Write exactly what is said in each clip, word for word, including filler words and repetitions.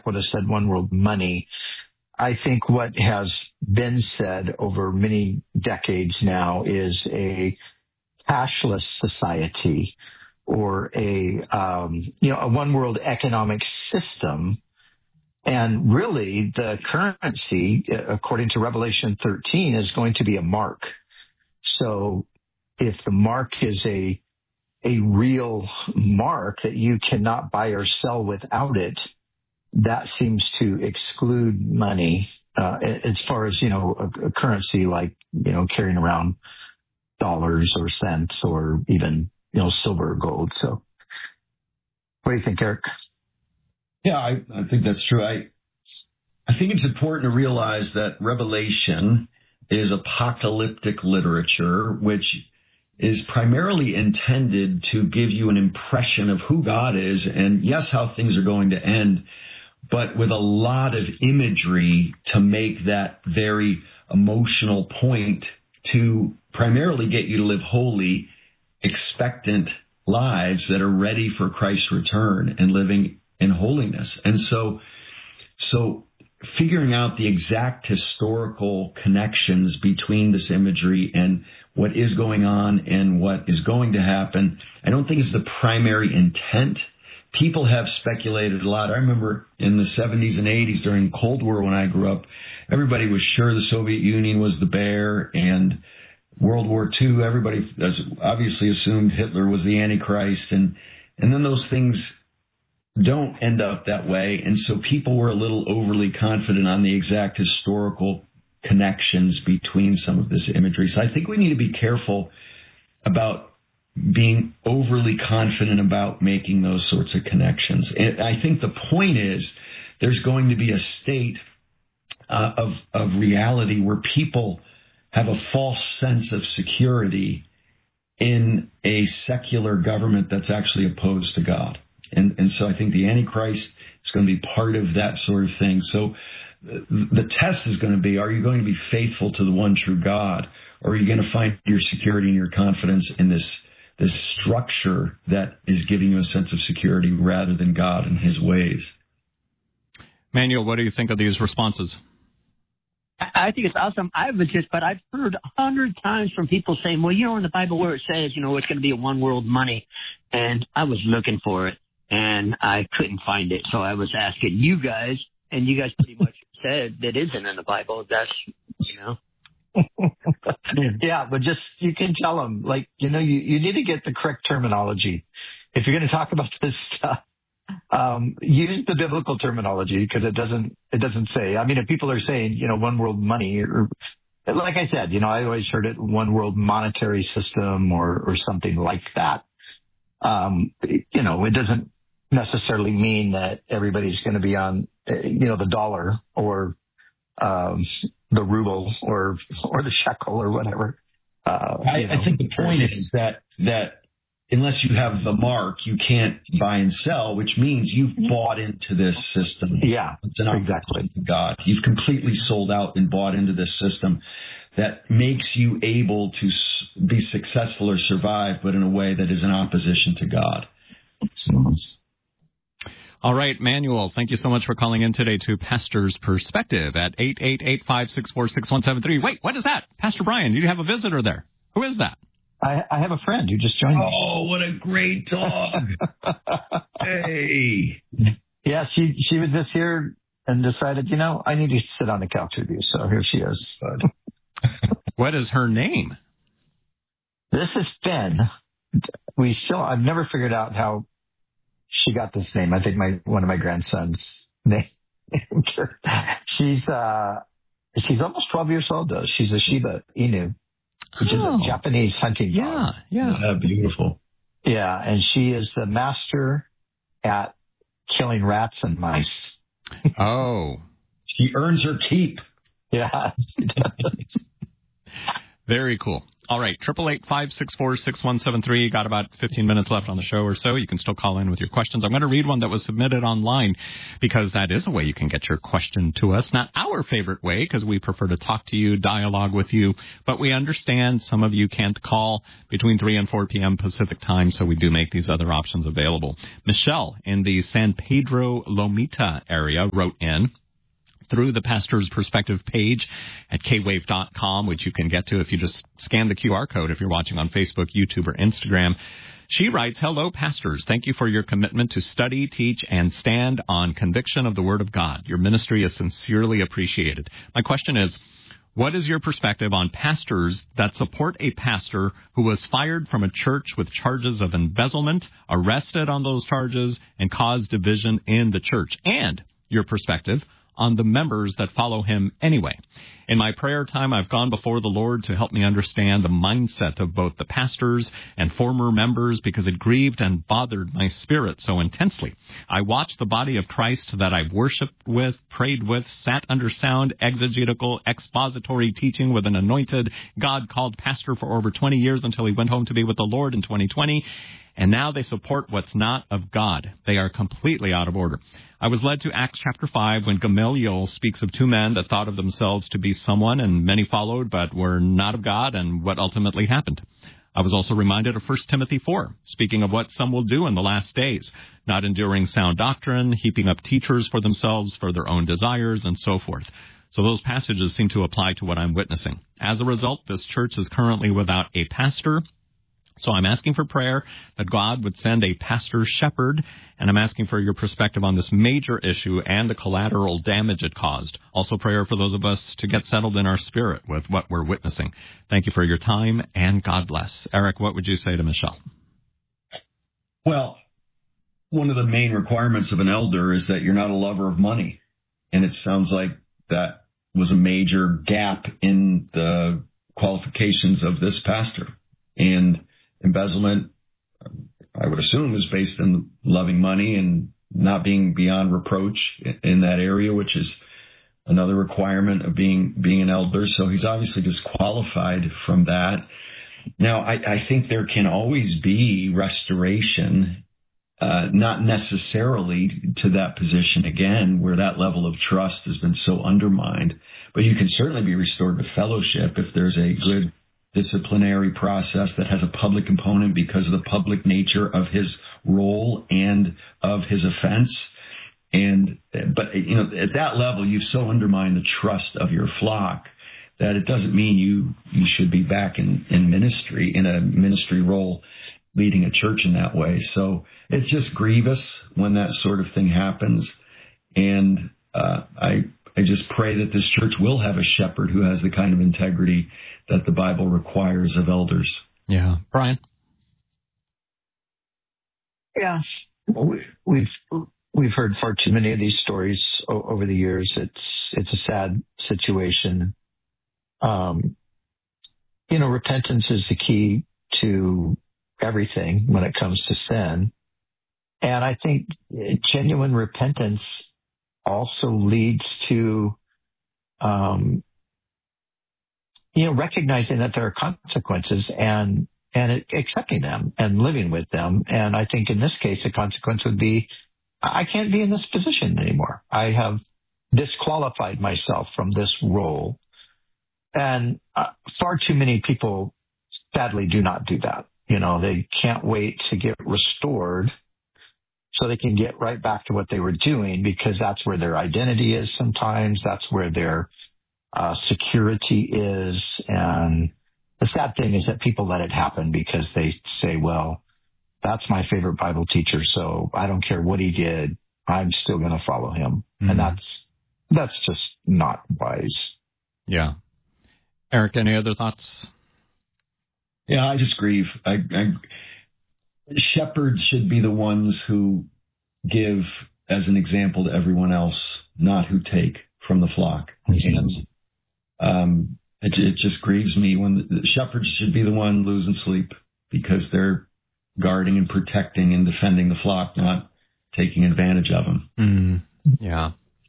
back what I said, one world money. I think what has been said over many decades now is a cashless society, or a um, you know a one world economic system. And really, the currency, according to Revelation thirteen, is going to be a mark. So if the mark is a a real mark that you cannot buy or sell without it, that seems to exclude money uh, as far as, you know, a, a currency like, you know, carrying around dollars or cents or even, you know, silver or gold. So what do you think, Eric? Yeah, I, I think that's true. I I think it's important to realize that Revelation is apocalyptic literature, which is primarily intended to give you an impression of who God is and, yes, how things are going to end, but with a lot of imagery to make that very emotional point, to primarily get you to live holy, expectant lives that are ready for Christ's return and living in holiness. And so, so figuring out the exact historical connections between this imagery and what is going on and what is going to happen, I don't think is the primary intent. People have speculated a lot. I remember in the seventies and eighties during the Cold War when I grew up, everybody was sure the Soviet Union was the bear, and World War Two, everybody obviously assumed Hitler was the Antichrist, and and then those things don't end up that way. And so people were a little overly confident on the exact historical connections between some of this imagery. So I think we need to be careful about being overly confident about making those sorts of connections. And I think the point is there's going to be a state uh, of, of reality where people have a false sense of security in a secular government that's actually opposed to God. And, and so I think the Antichrist is going to be part of that sort of thing. So the, the test is going to be, are you going to be faithful to the one true God, or are you going to find your security and your confidence in this this structure that is giving you a sense of security rather than God and his ways? Manuel, what do you think of these responses? I think it's awesome. I've just, but I've heard a hundred times from people saying, well, you know, in the Bible where it says, you know, it's going to be a one world money. And I was looking for it and I couldn't find it. So I was asking you guys, and you guys pretty much said that isn't in the Bible. That's, you know. Yeah, but just, you can tell them, like, you know, you, you need to get the correct terminology. If you're going to talk about this stuff, um, use the biblical terminology, because it doesn't, it doesn't say, I mean, if people are saying, you know, one world money, or like I said, you know, I always heard it one world monetary system or, or something like that. Um, you know, it doesn't necessarily mean that everybody's going to be on, you know, the dollar or, um, the ruble or or the shekel or whatever. Uh, I, I think the point is that that unless you have the mark, you can't buy and sell, which means you've bought into this system. Yeah, it's an exactly. To God, you've completely sold out and bought into this system that makes you able to be successful or survive, but in a way that is in opposition to God. All right, Manuel, thank you so much for calling in today to Pastor's Perspective at eight eight eight, five six four, six one seven three. Wait, what is that? Pastor Brian, you have a visitor there. Who is that? I, I have a friend who just joined me. Oh, what a great dog. Hey. Yeah, she, she was just here and decided, you know, I need to sit on the couch with you. So here she is. What is her name? This is Finn. We still, I've never figured out how she got this name. I think my one of my grandsons named her. She's uh, she's almost twelve years old though. She's a Shiba Inu, which oh. is a Japanese hunting yeah, dog. Yeah, yeah, beautiful. Yeah, and she is the master at killing rats and mice. Oh, she earns her keep. Yeah, she does. Very cool. All right, eight eight eight, five six four, six one seven three. Got about fifteen minutes left on the show or so. You can still call in with your questions. I'm going to read one that was submitted online because that is a way you can get your question to us. Not our favorite way because we prefer to talk to you, dialogue with you, but we understand some of you can't call between three and four p.m. Pacific time, so we do make these other options available. Michelle in the San Pedro Lomita area wrote in through the Pastor's Perspective page at k wave dot com, which you can get to if you just scan the Q R code if you're watching on Facebook, YouTube, or Instagram. She writes, hello, pastors. Thank you for your commitment to study, teach, and stand on conviction of the Word of God. Your ministry is sincerely appreciated. My question is, what is your perspective on pastors that support a pastor who was fired from a church with charges of embezzlement, arrested on those charges, and caused division in the church? And your perspective on the members that follow him anyway. In my prayer time, I've gone before the Lord to help me understand the mindset of both the pastors and former members because it grieved and bothered my spirit so intensely. I watched the body of Christ that I've worshiped with, prayed with, sat under sound, exegetical, expository teaching with an anointed, God-called pastor for over twenty years until he went home to be with the Lord in twenty twenty. And now they support what's not of God. They are completely out of order. I was led to Acts chapter five when Gamaliel speaks of two men that thought of themselves to be someone, and many followed, but were not of God, and what ultimately happened. I was also reminded of First Timothy four, speaking of what some will do in the last days, not enduring sound doctrine, heaping up teachers for themselves for their own desires, and so forth. So those passages seem to apply to what I'm witnessing. As a result, this church is currently without a pastor. So I'm asking for prayer that God would send a pastor shepherd, and I'm asking for your perspective on this major issue and the collateral damage it caused. Also prayer for those of us to get settled in our spirit with what we're witnessing. Thank you for your time, and God bless. Eric, what would you say to Michelle? Well, one of the main requirements of an elder is that you're not a lover of money. And it sounds like that was a major gap in the qualifications of this pastor. And embezzlement, I would assume, is based on loving money and not being beyond reproach in that area, which is another requirement of being being an elder. So he's obviously disqualified from that. Now, I, I think there can always be restoration, uh, not necessarily to that position again, where that level of trust has been so undermined. But you can certainly be restored to fellowship if there's a good disciplinary process that has a public component because of the public nature of his role and of his offense. And, but, you know, at that level, you've so undermined the trust of your flock that it doesn't mean you, you should be back in, in ministry, in a ministry role, leading a church in that way. So it's just grievous when that sort of thing happens. And, uh, I, I just pray that this church will have a shepherd who has the kind of integrity that the Bible requires of elders. Yeah. Brian? Yeah. We've we've heard far too many of these stories over the years. It's it's a sad situation. Um, you know, repentance is the key to everything when it comes to sin. And I think genuine repentance also leads to, um, you know, recognizing that there are consequences and, and accepting them and living with them. And I think in this case, the consequence would be, I can't be in this position anymore. I have disqualified myself from this role. And uh, far too many people sadly do not do that. You know, they can't wait to get restored so they can get right back to what they were doing, because that's where their identity is sometimes. That's where their uh, security is. And the sad thing is that people let it happen because they say, well, that's my favorite Bible teacher, so I don't care what he did. I'm still going to follow him. Mm-hmm. And that's that's just not wise. Yeah. Eric, any other thoughts? Yeah, I just grieve. I, I Shepherds should be the ones who give as an example to everyone else, not who take from the flock. Mm-hmm. And um, it, it just grieves me when the, the shepherds should be the one losing sleep because they're guarding and protecting and defending the flock, not taking advantage of them. Mm, yeah.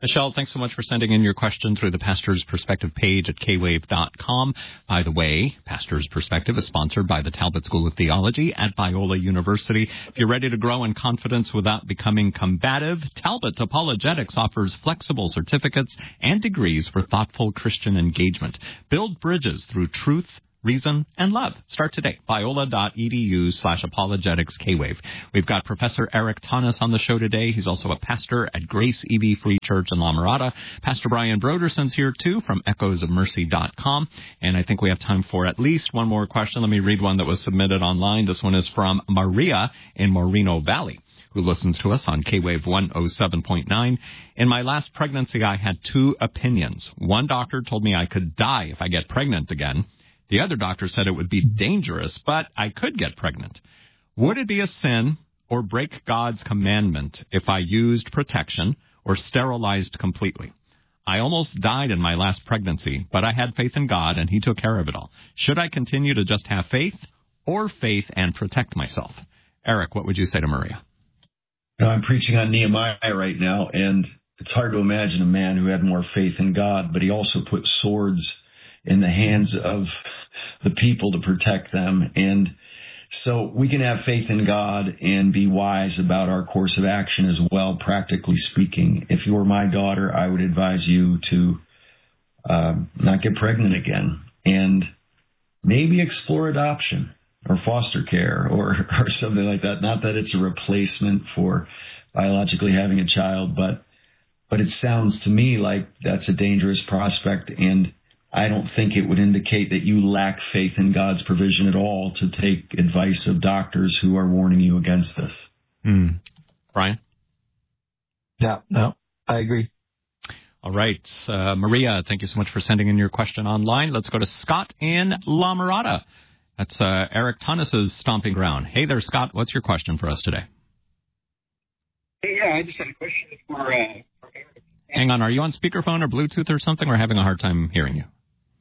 Michelle, thanks so much for sending in your question through the Pastor's Perspective page at k wave dot com. By the way, Pastor's Perspective is sponsored by the Talbot School of Theology at Biola University. If you're ready to grow in confidence without becoming combative, Talbot Apologetics offers flexible certificates and degrees for thoughtful Christian engagement. Build bridges through truth, reason, and love. Start today. Biola.edu slash apologetics K-Wave. We've got Professor Eric Tanis on the show today. He's also a pastor at Grace E V Free Church in La Mirada. Pastor Brian Broderson's here, too, from echoes of mercy dot com. And I think we have time for at least one more question. Let me read one that was submitted online. This one is from Maria in Moreno Valley, who listens to us on K-Wave one oh seven point nine. In my last pregnancy, I had two opinions. One doctor told me I could die if I get pregnant again. The other doctor said it would be dangerous, but I could get pregnant. Would it be a sin or break God's commandment if I used protection or sterilized completely? I almost died in my last pregnancy, but I had faith in God, and he took care of it all. Should I continue to just have faith or faith and protect myself? Eric, what would you say to Maria? You know, I'm preaching on Nehemiah right now, and it's hard to imagine a man who had more faith in God, but he also put swords in the hands of the people to protect them. And so we can have faith in God and be wise about our course of action as well, practically speaking. If you were my daughter, I would advise you to uh, not get pregnant again and maybe explore adoption or foster care or, or something like that. Not that it's a replacement for biologically having a child, but but it sounds to me like that's a dangerous prospect, and I don't think it would indicate that you lack faith in God's provision at all to take advice of doctors who are warning you against this. Mm. Brian? Yeah, no, I agree. All right. Uh, Maria, thank you so much for sending in your question online. Let's go to Scott in La Mirada. That's uh, Eric Tanis' stomping ground. Hey there, Scott. What's your question for us today? Hey, yeah, I just had a question for, uh, for Eric. Hang on. Are you on speakerphone or Bluetooth or something? We're having a hard time hearing you.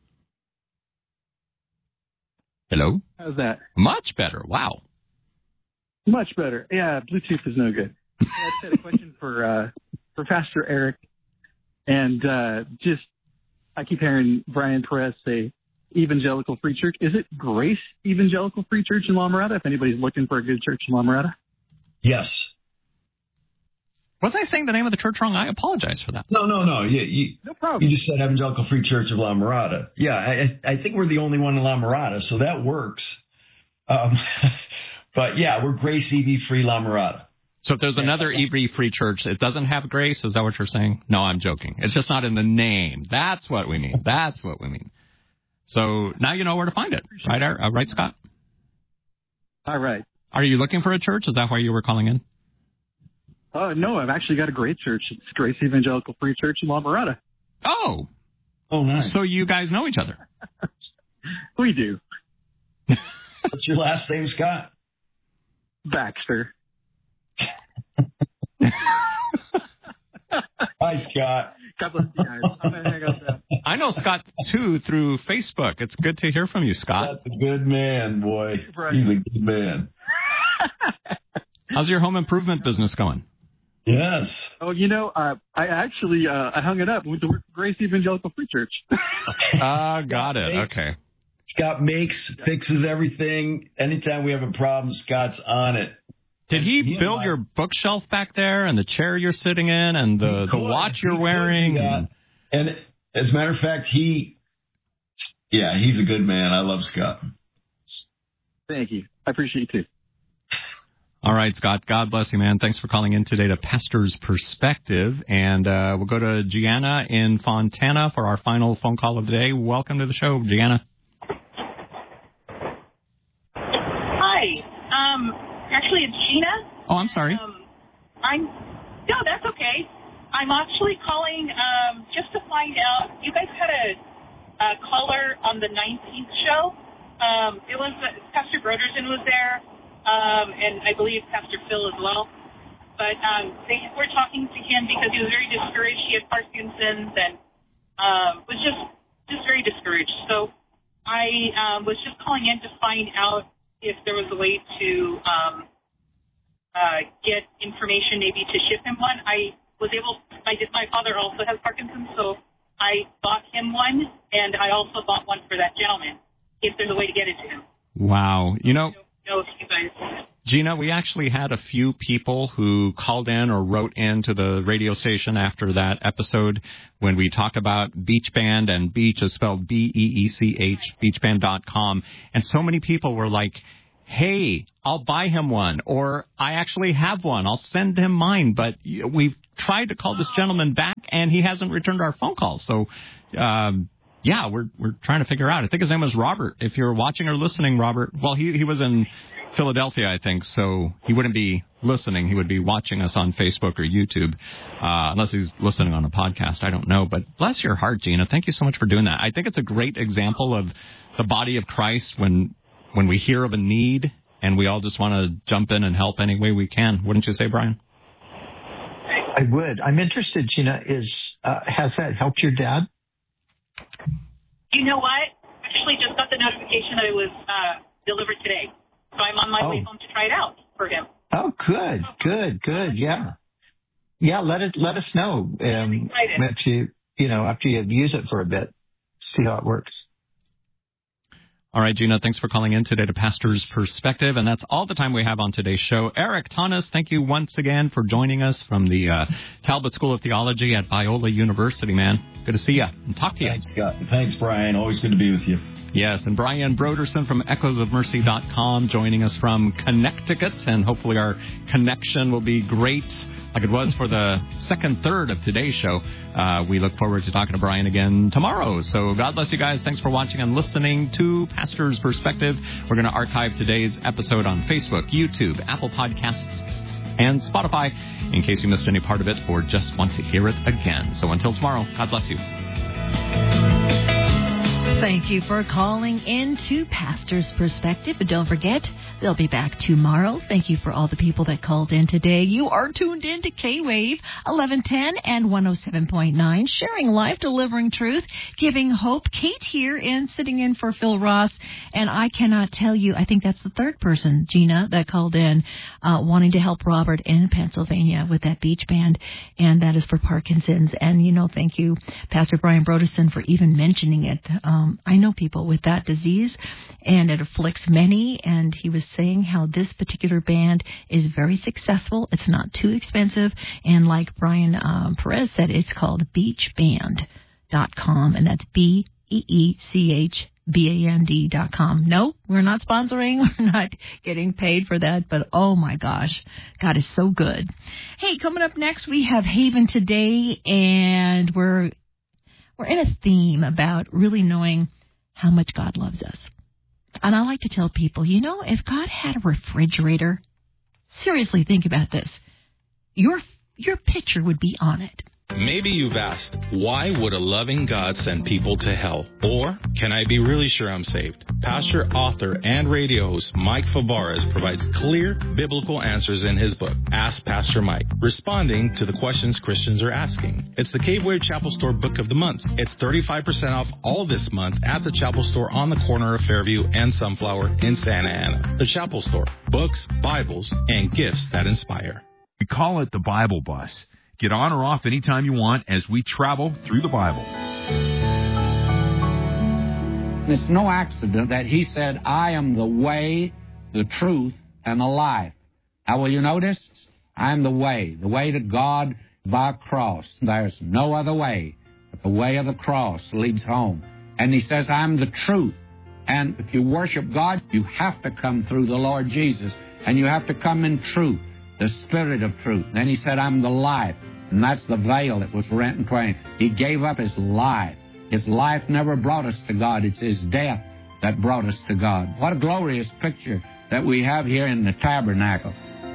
Hello? How's that? Much better. Wow. Much better. Yeah, Bluetooth is no good. I just had a question for uh, for Pastor Eric. And uh, just, I keep hearing Brian Perez say Evangelical Free Church. Is it Grace Evangelical Free Church in La Mirada, if anybody's looking for a good church in La Mirada? Yes. Was I saying the name of the church wrong? I apologize for that. No, no, no. You, you, no problem. You just said Evangelical Free Church of La Mirada. Yeah, I, I think we're the only one in La Mirada, so that works. Um, but yeah, we're Grace E V Free La Mirada. So if there's another E V Free Church, it doesn't have grace? Is that what you're saying? No, I'm joking. It's just not in the name. That's what we mean. That's what we mean. So now you know where to find it. Right, uh, right, Scott? All right. Are you looking for a church? Is that why you were calling in? Oh, uh, no, I've actually got a great church. It's Grace Evangelical Free Church in La Mirada. Oh. Oh, nice. So you guys know each other? We do. What's your last name, Scott? Baxter. Hi, Scott. God bless you guys. I'm gonna hang up now. I know Scott, too, through Facebook. It's good to hear from you, Scott. That's a good man, boy. Right. He's a good man. How's your home improvement business going? Yes. Oh, you know, uh, I actually uh, I hung it up with the Grace Evangelical Free Church. Ah, uh, got it. Makes, okay. Scott makes, fixes everything. Anytime we have a problem, Scott's on it. Did he, he build your bookshelf back there and the chair you're sitting in and the, the watch you're wearing? Yeah. And, and as a matter of fact, he, yeah, he's a good man. I love Scott. Thank you. I appreciate you too. All right, Scott. God bless you, man. Thanks for calling in today to Pastor's Perspective. And uh, we'll go to Gianna in Fontana for our final phone call of the day. Welcome to the show, Gianna. Hi. Um, actually, it's Gina. Oh, I'm sorry. Um, I'm no, that's okay. I'm actually calling um, just to find out. You guys had a, a caller on the nineteenth show. Um, it was uh, Pastor Broderson was there. Um, and I believe Pastor Phil as well. But um, they were talking to him because he was very discouraged. He had Parkinson's and um, was just just very discouraged. So I um, was just calling in to find out if there was a way to um, uh, get information, maybe to ship him one. I was able, my, my father also has Parkinson's, so I bought him one, and I also bought one for that gentleman, if there's a way to get it to him. Wow. You know, I don't know if you guys... Gina, we actually had a few people who called in or wrote into the radio station after that episode when we talked about Beach Band, and Beach is spelled B E E C H, beach band dot com. And so many people were like, hey, I'll buy him one, or I actually have one. I'll send him mine. But we've tried to call this gentleman back, and he hasn't returned our phone calls. So, um, yeah, we're we're trying to figure out. I think his name was Robert. If you're watching or listening, Robert, well, he he was in Philadelphia, I think, so he wouldn't be listening. He would be watching us on Facebook or YouTube, uh, unless he's listening on a podcast. I don't know. But bless your heart, Gina. Thank you so much for doing that. I think it's a great example of the body of Christ when when we hear of a need and we all just want to jump in and help any way we can. Wouldn't you say, Brian? I would. I'm interested, Gina, is uh, has that helped your dad? You know what? Actually, just got the notification that it was uh, delivered today. So I'm on my oh. way home to try it out for him. Oh, good, good, good. Yeah, yeah. Let it let us know um, if you you know after you use it for a bit, see how it works. All right, Gina, thanks for calling in today to Pastor's Perspective, and that's all the time we have on today's show. Eric Tanas, thank you once again for joining us from the uh, Talbot School of Theology at Biola University, man. Good to see you and talk to you. Thanks, Scott. Thanks, Brian. Always good to be with you. Yes, and Brian Broderson from echoes of mercy dot com joining us from Connecticut, and hopefully our connection will be great like it was for the second third of today's show. Uh, we look forward to talking to Brian again tomorrow. So God bless you guys. Thanks for watching and listening to Pastor's Perspective. We're going to archive today's episode on Facebook, YouTube, Apple Podcasts, and Spotify in case you missed any part of it or just want to hear it again. So until tomorrow, God bless you. Thank you for calling in to Pastor's Perspective. But don't forget, they'll be back tomorrow. Thank you for all the people that called in today. You are tuned in to K-Wave eleven ten and one oh seven point nine, sharing life, delivering truth, giving hope. Kate here and sitting in for Phil Ross. And I cannot tell you, I think that's the third person, Gina, that called in uh, wanting to help Robert in Pennsylvania with that beach band. And that is for Parkinson's. And, you know, thank you, Pastor Brian Broderson, for even mentioning it. Um, I know people with that disease, and it afflicts many, and he was saying how this particular band is very successful. It's not too expensive, and like Brian um, Perez said, it's called beach band dot com, and that's B E E C H B A N D dot com. No, we're not sponsoring. We're not getting paid for that, but oh my gosh, God is so good. Hey, coming up next, we have Haven Today, and we're We're in a theme about really knowing how much God loves us. And I like to tell people, you know, if God had a refrigerator, seriously think about this. Your your picture would be on it. Maybe you've asked, why would a loving God send people to hell? Or, can I be really sure I'm saved? Pastor, author, and radio host Mike Favarez provides clear biblical answers in his book, Ask Pastor Mike, responding to the questions Christians are asking. It's the K-Wave Chapel Store Book of the Month. It's thirty-five percent off all this month at the Chapel Store on the corner of Fairview and Sunflower in Santa Ana. The Chapel Store, books, Bibles, and gifts that inspire. We call it the Bible Bus. Get on or off anytime you want as we travel through the Bible. It's no accident that he said, I am the way, the truth, and the life. Now, will you notice? I am the way, the way to God by a cross. There's no other way, but the way of the cross leads home. And he says, I'm the truth. And if you worship God, you have to come through the Lord Jesus, and you have to come in truth, the Spirit of truth. Then he said, I'm the life. And that's the veil that was rent in twain. He gave up his life. His life never brought us to God. It's his death that brought us to God. What a glorious picture that we have here in the tabernacle.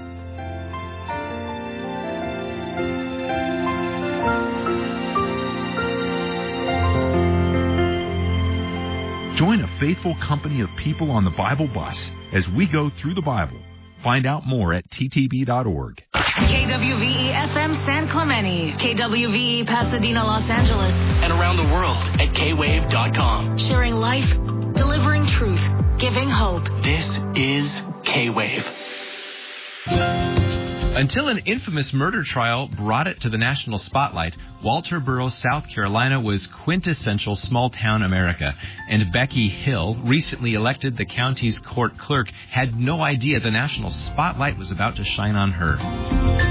Join a faithful company of people on the Bible Bus as we go through the Bible. Find out more at T T B dot org. K W V E F M San Clemente, K W V E Pasadena, Los Angeles, and around the world at K wave dot com. Sharing life, delivering truth, giving hope. This is K-Wave. Until an infamous murder trial brought it to the national spotlight, Walterboro, South Carolina was quintessential small-town America. And Becky Hill, recently elected the county's court clerk, had no idea the national spotlight was about to shine on her.